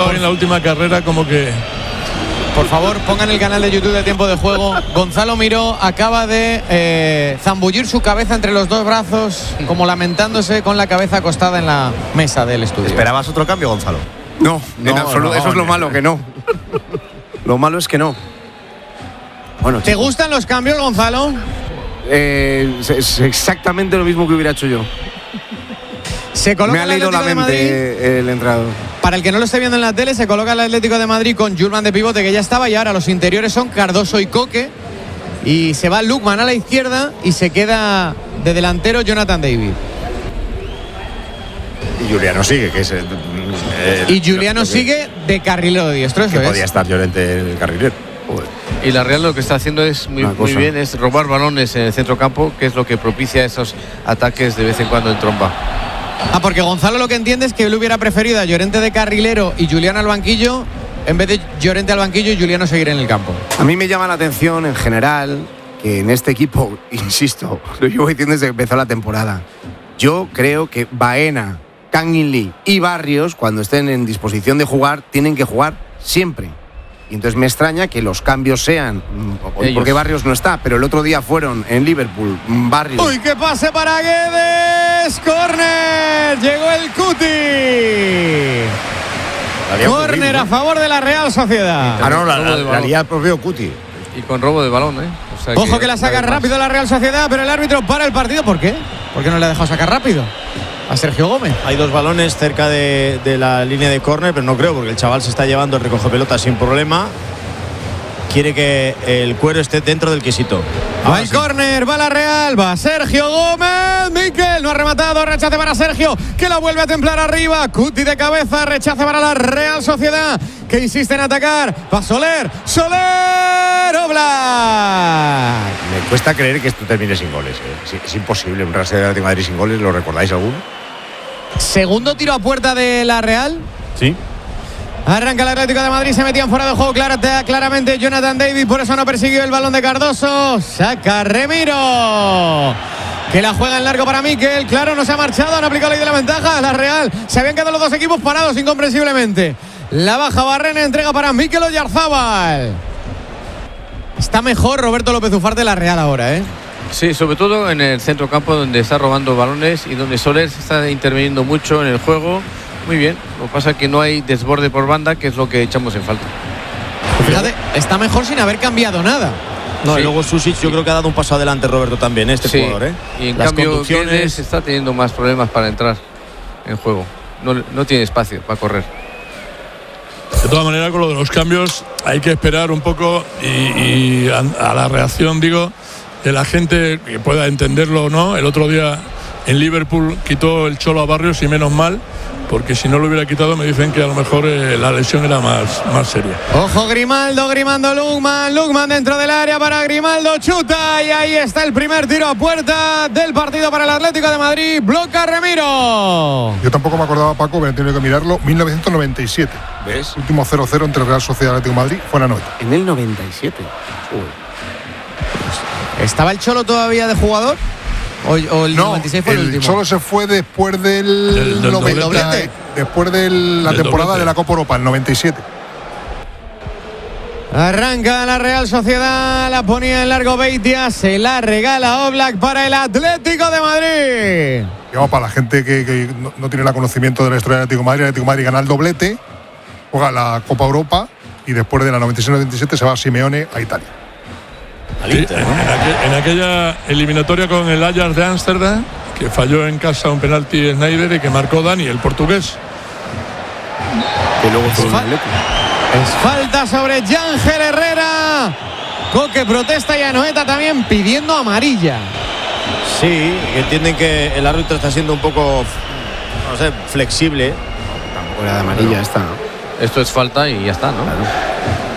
en la última carrera como que... Por favor, pongan el canal de YouTube de Tiempo de Juego. Gonzalo Miró acaba de zambullir su cabeza entre los dos brazos, como lamentándose con la cabeza acostada en la mesa del estudio. ¿Esperabas otro cambio, Gonzalo? No, en absoluto. Eso es lo malo, que no. Lo malo es que no. Bueno, ¿te gustan los cambios, Gonzalo? Es exactamente lo mismo que hubiera hecho yo. Se coloca Me ha leído la mente el entrenador. Para el que no lo esté viendo en la tele, se coloca el Atlético de Madrid con Julman de pivote, que ya estaba, y ahora los interiores son Cardoso y Coque. Y se va Lukman a la izquierda y se queda de delantero Jonathan David. Y Juliano sigue, que es y Juliano sigue de carrilero diestro, eso que es. podía estar Llorente el carrilero. Y la Real lo que está haciendo es muy bien, es robar balones en el centro campo, que es lo que propicia esos ataques de vez en cuando en tromba. Porque Gonzalo lo que entiende es que él hubiera preferido a Llorente de carrilero y Juliano al banquillo, en vez de Llorente al banquillo y Juliano seguir en el campo. A mí me llama la atención en general que en este equipo, insisto, lo llevo diciendo desde que empezó la temporada, yo creo que Baena, Kangin Lee y Barrios, cuando estén en disposición de jugar, tienen que jugar siempre. Y entonces me extraña que los cambios sean, porque Barrios no está, pero el otro día fueron en Liverpool, Barrios. ¡Uy, qué pase para Guedes! ¡Córner! Llegó el Cuti. Córner a favor de la Real Sociedad. La lía el propio Cuti. Y con robo de balón, O sea, ojo que la saca rápido la Real Sociedad, pero el árbitro para el partido. ¿Por qué? ¿Por qué no le ha dejado sacar rápido a Sergio Gómez? Hay dos balones cerca de la línea de córner, pero no creo, porque el chaval se está llevando el recoge pelota sin problema. Quiere que el cuero esté dentro del quesito. Va el córner, va la Real, va Sergio Gómez. Miquel no ha rematado, rechace para Sergio, que la vuelve a templar arriba. Cuti de cabeza, rechace para la Real Sociedad, que insiste en atacar. Va Soler, Oblak. Me cuesta creer que esto termine sin goles. Es imposible, un Real Sociedad de Madrid sin goles, ¿lo recordáis alguno? Segundo tiro a puerta de la Real. Sí. Arranca el Atlético de Madrid, se metían fuera de juego claramente Jonathan David, por eso no persiguió el balón de Cardoso. Saca Remiro, que la juega en largo para Miquel. Claro, no se ha marchado, han aplicado la ley de la ventaja. La Real, se habían quedado los dos equipos parados incomprensiblemente. La baja Barrena, entrega para Miquel Oyarzábal. Está mejor Roberto López Ufarte de la Real ahora, Sí, sobre todo en el centro campo, donde está robando balones y donde Soler se está interviniendo mucho en el juego. Muy bien, lo que pasa es que no hay desborde por banda, que es lo que echamos en falta. Fíjate, está mejor sin haber cambiado nada. No, sí. Y luego Susic yo creo que ha dado un paso adelante, Roberto, también, jugador, Y en las cambio conducciones está teniendo más problemas para entrar en juego. No tiene espacio para correr. De todas maneras, con lo de los cambios hay que esperar un poco y a la reacción, digo, de la gente, que pueda entenderlo o no. El otro día en Liverpool quitó el Cholo a Barrios, y menos mal, porque si no lo hubiera quitado me dicen que a lo mejor la lesión era más seria. Ojo Grimaldo, Lukman dentro del área para Grimaldo, chuta, y ahí está el primer tiro a puerta del partido para el Atlético de Madrid. Bloca Remiro. Yo tampoco me acordaba, Paco, pero he tenido que mirarlo. 1997. ¿Ves? Último 0-0 entre Real Sociedad y Atlético de Madrid fue anoche. En el 97. ¿Estaba el Cholo todavía de jugador? ¿O el 96 fue el último? El Cholo se fue después del 90, después de la temporada de la Copa Europa, el 97. Arranca la Real Sociedad, la ponía en largo Beitia, se la regala Oblak para el Atlético de Madrid. Digamos, para la gente que no tiene el conocimiento de la historia del Atlético de Madrid gana el doblete, juega la Copa Europa y después de la 96-97 se va a Simeone a Italia. Sí, en aquella eliminatoria con el Ajax de Ámsterdam, que falló en casa un penalti Sneijder y que marcó Dani, el portugués. Que luego fue es falta sobre Yángel Herrera. Coque protesta y Anoeta también pidiendo amarilla. Sí, entienden que el árbitro está siendo un poco, no sé, flexible. Tampoco era de amarilla esta, ¿no? Esto es falta y ya está, ¿no? Claro.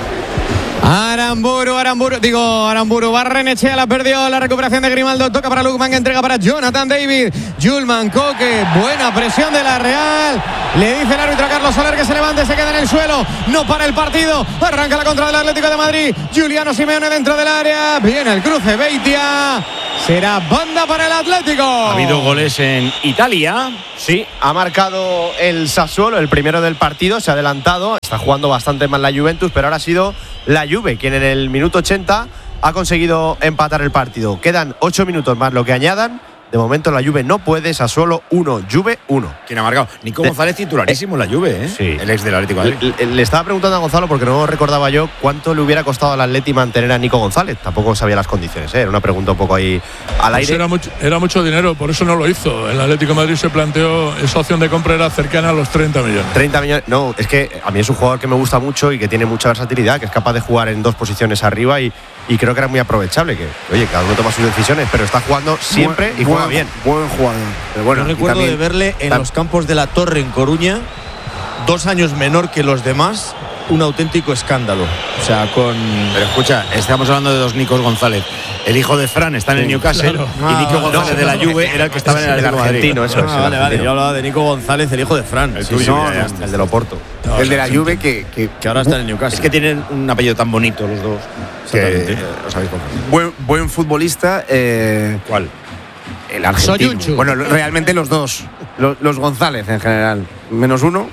Aramburu, Barrenechea la perdió, la recuperación de Grimaldo, toca para Lukman, que entrega para Jonathan David, Julman, Coque, buena presión de la Real, le dice el árbitro a Carlos Soler que se levante, se queda en el suelo, no para el partido, arranca la contra del Atlético de Madrid, Juliano Simeone dentro del área, viene el cruce, Beitia, Será banda para el Atlético. Ha habido goles en Italia. Sí, ha marcado el Sassuolo, el primero del partido, se ha adelantado. Está jugando bastante mal la Juventus, pero ahora ha sido la Juve quien en el minuto 80 ha conseguido empatar el partido. Quedan 8 minutos más lo que añadan. De momento la Juve no puede, Sassuolo 1, Juve 1. ¿Quién ha marcado? Nico González, titularísimo en la Juve, ¿eh? Sí. El ex del Atlético de Madrid. Le estaba preguntando a Gonzalo porque no recordaba yo cuánto le hubiera costado al Atleti mantener a Nico González. Tampoco sabía las condiciones, ¿eh? Era una pregunta un poco ahí al Pues aire. era mucho dinero, por eso no lo hizo. El Atlético de Madrid se planteó, esa opción de compra era cercana a los 30 millones. 30 millones. No, es que a mí es un jugador que me gusta mucho y que tiene mucha versatilidad, que es capaz de jugar en 2 posiciones arriba y creo que era muy aprovechable. Que, oye, cada uno toma sus decisiones, pero está jugando siempre y juega bien. Buen jugador. Pero bueno, Yo recuerdo también, de verle en los campos de la Torre en Coruña, 2 años menor que los demás, un auténtico escándalo. O sea, con. Pero escucha, estamos hablando de 2 Nicos González. El hijo de Fran está en el Newcastle y Nico González de la Juve era el que estaba en el Atlético de Madrid. argentino, eso es. Vale. Yo hablaba de Nico González, el hijo de Fran. El Sí, tuyo, sí, ya, El de Loporto. el de la Juve que que ahora está en el Newcastle. Es que tienen un apellido tan bonito los dos que os habéis confundido. buen futbolista. ¿Cuál? El argentino. Soyuncu. Bueno, realmente los dos. Los González en general. Menos uno.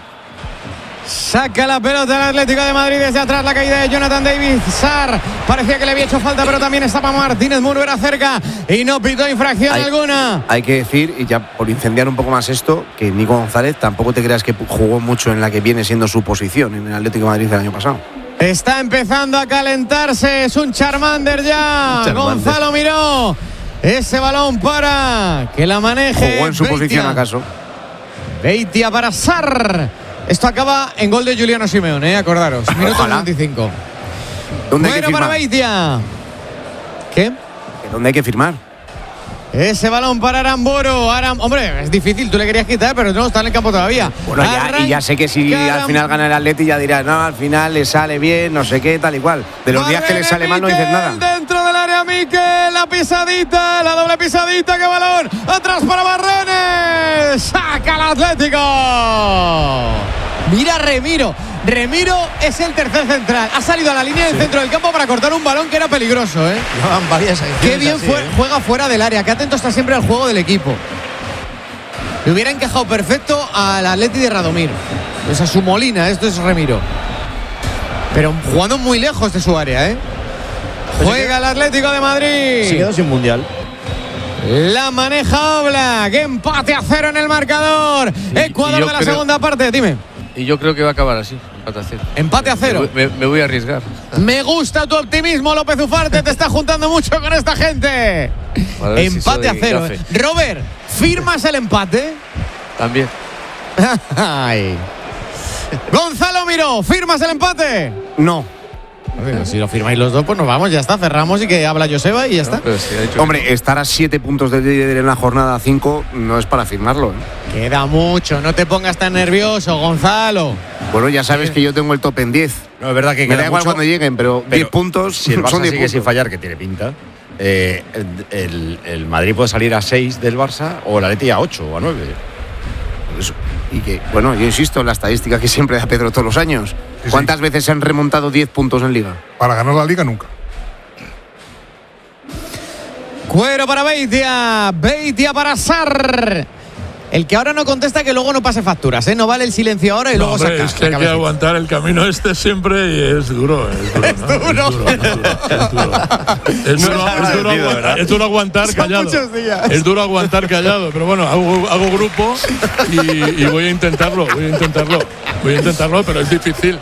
Saca la pelota el Atlético de Madrid desde atrás, la caída de Jonathan David. Sarr parecía que le había hecho falta, pero también estaba Martínez Munuera cerca y no pitó infracción alguna. Hay que decir, y ya por incendiar un poco más esto, que Nico González tampoco te creas que jugó mucho en la que viene siendo su posición en el Atlético de Madrid del año pasado. Está empezando a calentarse, es un Charmander ya. Charmander. Gonzalo miró ese balón para que la maneje. ¿Jugó en su Beitia. posición acaso? Beitia para Sarr. Esto acaba en gol de Juliano Simeone, acordaros. Minuto Ojalá. 95. ¿Dónde hay que Bueno para firmar? Beitia. ¿Qué? ¿Dónde hay que firmar? Ese balón para Aramburu. Hombre, es difícil, tú le querías quitar, pero no está en el campo todavía. Bueno, y ya sé que si al final gana el Atleti ya dirás, no, al final le sale bien, no sé qué, tal y cual. De los días que le sale mal no dices nada. Dentro del área, Mikel, la pisadita, la doble pisadita, qué balón. Atrás para Barrenes. Saca el Atlético. Mira Remiro. Remiro es el tercer central. Ha salido a la línea del centro del campo para cortar un balón que era peligroso, ¿eh? Llevaban varias acciones Qué bien así, juega fuera del área. Qué atento está siempre al juego del equipo. Le hubiera encajado perfecto al Atleti de Radomir. Es a su Molina, esto es Remiro. Pero jugando muy lejos de su área, ¿eh? Juega el Atlético de Madrid. Se quedó sin mundial. La maneja Oblak. Empate a 0 en el marcador. Ecuador yo de la creo- segunda parte. Dime. Y yo creo que va a acabar así. Empate a 0. Me voy a arriesgar. Me gusta tu optimismo, López Ufarte. Te está juntando mucho con esta gente. A ver si Empate a soy 0. gafe. Robert, ¿firmas el empate? También. Ay. Gonzalo Miró, ¿firmas el empate? No. Si lo firmáis los dos, pues nos vamos, ya está. Cerramos y que habla Joseba y ya está. Pero sí, ha dicho Hombre, estar a 7 puntos del líder en la jornada 5 no es para firmarlo, ¿eh? Queda mucho, no te pongas tan nervioso, Gonzalo. Bueno, ya sabes que yo tengo el top en 10. No, es verdad que Me queda da igual mucho, cuando lleguen, pero 10 puntos Si el son Barça 10 sigue sin puntos. fallar, que tiene pinta, el Madrid puede salir a 6 del Barça o el Atleti a 8 o a 9. Eso. Y que, bueno, yo insisto en la estadística que siempre da Pedro todos los años. Sí. ¿Cuántas veces se han remontado 10 puntos en Liga? Para ganar la Liga nunca. Cuero para Beitia, Beitia para Sarr. El que ahora no contesta, que luego no pase facturas, ¿eh? No vale el silencio ahora y No, luego hombre, saca. es que hay que aguantar el camino este siempre y es duro. Es duro aguantar Son callado. muchos días. Es duro aguantar callado, pero bueno, hago grupo y voy a intentarlo, pero es difícil.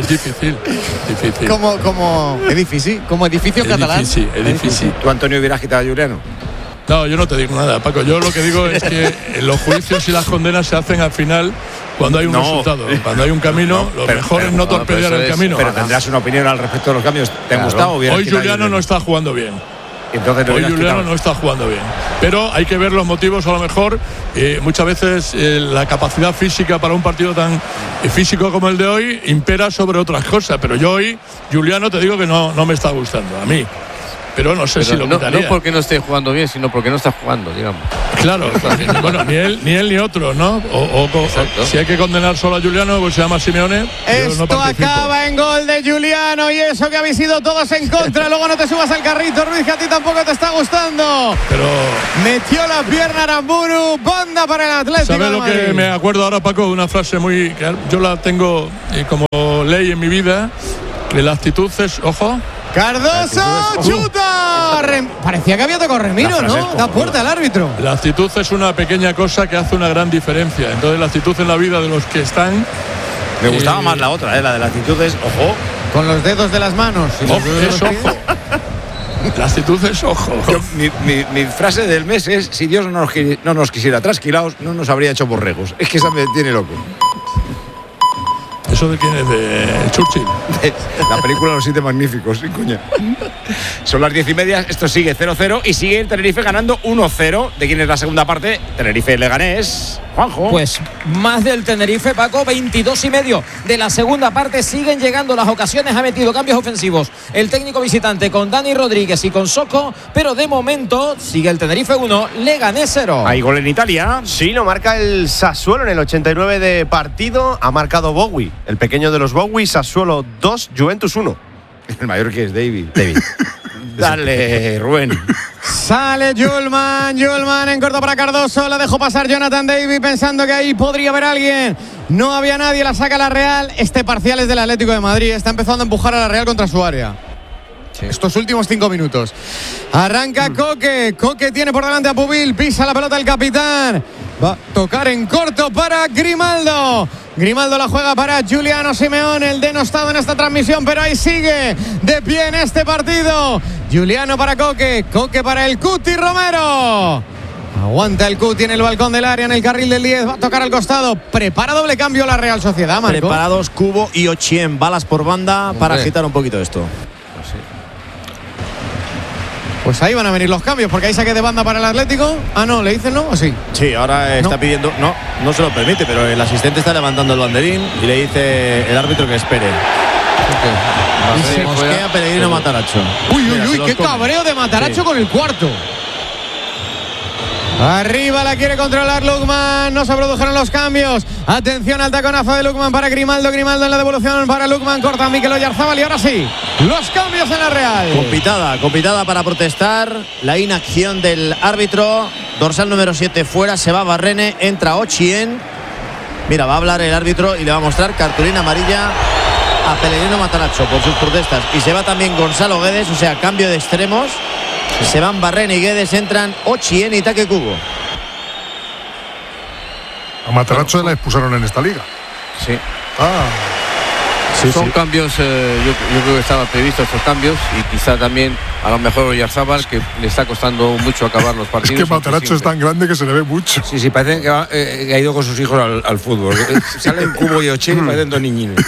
Como edificio, como edificio catalán. Es difícil. ¿Tú, Antonio, hubieras quitado a Juliano? No, yo no te digo nada, Paco. Yo lo que digo es que los juicios y las condenas se hacen al final cuando hay un resultado. Cuando hay un camino, lo mejor es no torpedear el camino. Pero tendrás una opinión al respecto de los cambios. ¿Te han gustado o hubieras Hoy quitado a Juliano no está jugando bien. Entonces, Hoy Juliano no está jugando bien. Pero hay que ver los motivos, a lo mejor. Muchas veces la capacidad física para un partido tan físico como el de hoy impera sobre otras cosas. Pero yo hoy, Juliano, te digo que no me está gustando, a mí. Pero no sé si lo quitaría. No porque no esté jugando bien, sino porque no está jugando, digamos. Claro, bueno, ni él ni otro, ¿no? Si hay que condenar solo a Giuliano, pues se llama Simeone. Esto acaba en gol de Giuliano y eso que habéis ido todos en contra. Luego no te subas al carrito, Ruiz, que a ti tampoco te está gustando. Pero metió la pierna Aramburu, banda para el Atlético. ¿Sabes lo de Madrid? que me acuerdo ahora, Paco? De una frase muy que yo la tengo como ley en mi vida, que la actitud es, ojo. Cardoso chuta. Parecía que había tocado Remiro, ¿no? Da puerta al árbitro. La actitud es una pequeña cosa que hace una gran diferencia. Entonces la actitud en la vida de los que están. Me gustaba más la otra, la de la actitud es ojo. Con los dedos de las manos. Es ojo. La actitud es ojo. Mi frase del mes es: si Dios no nos quisiera trasquilados, no nos habría hecho borregos. Es que esa me tiene loco. ¿Eso de quién es? De Churchill. La película Los Siete Magníficos, sí, coña. Son las 10:30, esto sigue 0-0 y sigue el Tenerife ganando 1-0. ¿De quién es la segunda parte? Tenerife-Leganés. Juanjo. Pues más del Tenerife, Paco, 22,5 de la segunda parte. Siguen llegando las ocasiones, ha metido cambios ofensivos el técnico visitante con Dani Rodríguez y con Socco, pero de momento sigue el Tenerife 1, Leganés 0. Hay gol en Italia. Sí, lo marca el Sassuolo en el 89 de partido. Ha marcado Bowie, el pequeño de los Bowie. Sassuolo 2, Juventus 1. El mayor que es David. Dale, Rubén. Sale Julman en corto para Cardoso, la dejó pasar Jonathan David pensando que ahí podría haber alguien. No había nadie, la saca la Real. Este parcial es del Atlético de Madrid, está empezando a empujar a la Real contra su área. Sí. Estos últimos 5 minutos. Arranca Coque tiene por delante a Pubil, pisa la pelota el capitán. Va a tocar en corto para Grimaldo. Grimaldo la juega para Giuliano Simeone, el denostado en esta transmisión, pero ahí sigue de pie en este partido. Giuliano para Coque para el Cuti Romero. Aguanta el Cuti en el balcón del área, en el carril del 10, va a tocar al costado. Prepara doble cambio la Real Sociedad, Marco. Preparados Cubo y Ochien, balas por banda para agitar un poquito esto. Pues ahí van a venir los cambios, porque hay saque de banda para el Atlético. Ah, no, ¿le dicen no o sí? Sí, ahora está pidiendo. No se lo permite, pero el asistente está levantando el banderín y le dice el árbitro que espere. Y se mosquea Pellegrino Matarazzo. Uy, qué cabreo de Matarazzo con el cuarto. Arriba la quiere controlar Lukman. No se produjeron los cambios. Atención al taconazo de Lukman para Grimaldo. Grimaldo en la devolución para Lukman. Corta Mikel Oyarzabal y ahora sí, los cambios en la Real. Compitada para protestar la inacción del árbitro. Dorsal número 7 fuera. Se va Barrene. Entra Ochien. Mira, va a hablar el árbitro y le va a mostrar cartulina amarilla a Pellegrino Matarazzo por sus protestas. Y se va también Gonzalo Guedes. O sea, cambio de extremos. Se van Barrene y Guedes, entran Ochien y Take Kubo. A Matarazzo la expulsaron en esta liga. Sí. Son cambios, yo creo que estaban previstos estos cambios y quizá también a lo mejor Oyarzabal, que le está costando mucho acabar los partidos. Es que Matarazzo es tan grande que se le ve mucho. Sí, parece que ha ido con sus hijos al fútbol. Salen Cubo y Ochien y parecen dos niñines.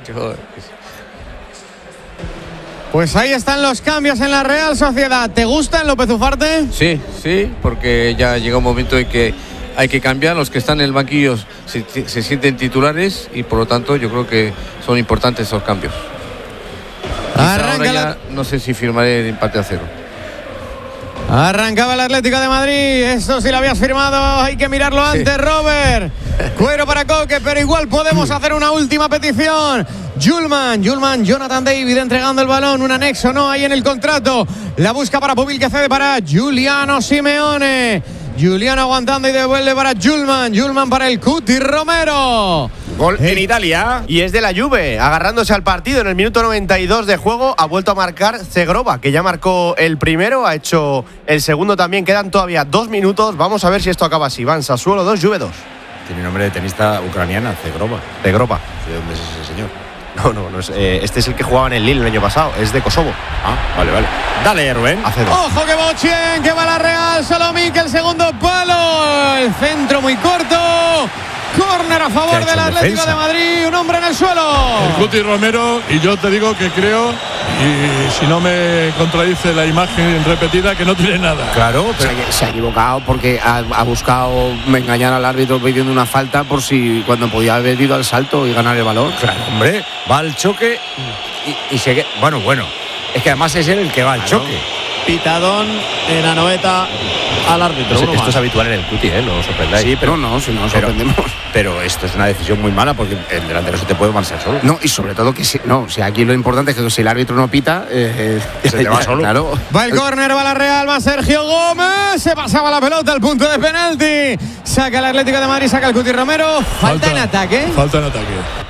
Pues ahí están los cambios en la Real Sociedad. ¿Te gustan, López Ufarte? Sí, porque ya llega un momento en que hay que cambiar. Los que están en el banquillo se sienten titulares y por lo tanto yo creo que son importantes esos cambios. Ahora ya no sé si firmaré el empate a 0. Arrancaba el Atlético de Madrid. Esto sí lo habías firmado. Hay que mirarlo antes, Robert. Cuero para Coque, pero igual podemos hacer una última petición. Julman, Jonathan David entregando el balón. Un anexo no hay en el contrato. La busca para Pubil, que cede para Giuliano Simeone. Giuliano aguantando y devuelve para Julman para el Cuti Romero. Gol en Italia. Y es de la Juve, agarrándose al partido en el minuto 92 de juego. Ha vuelto a marcar Zegrova, que ya marcó el primero, ha hecho el segundo también. Quedan todavía 2 minutos. Vamos a ver si esto acaba así. Van Sassuolo 2, Juve 2. Tiene nombre de tenista ucraniana, Zegrova. ¿De dónde es ese señor? No es, este es el que jugaba en el Lille el año pasado, es de Kosovo. Vale. Dale, Rubén. Ojo que va Ochien, que va la Real. Solo Mikel, segundo palo. El centro muy corto. Córner a favor del Atlético de Madrid. Un hombre en el suelo. El Cuti Romero, y yo te digo que creo, y si no me contradice la imagen repetida, que no tiene nada. Claro, pero se ha equivocado porque ha buscado engañar al árbitro pidiendo una falta por si cuando podía haber ido al salto y ganar el balón. Claro, hombre, va al choque y se... Bueno. Es que además es él el que va al choque. pitadón en Anoeta al árbitro. Esto es habitual en el Cuti, no os sorprendáis. Sí, pero no, si no nos sorprendemos. Pero esto es una decisión muy mala porque el delantero se te puede marchar solo. No, y sobre todo que aquí lo importante es que si el árbitro no pita, se te va solo. Claro. Va el córner, va la Real, va Sergio Gómez. Se pasaba la pelota al punto de penalti. Saca el Atlético de Madrid, saca el Cuti Romero. Falta en ataque. Falta en ataque.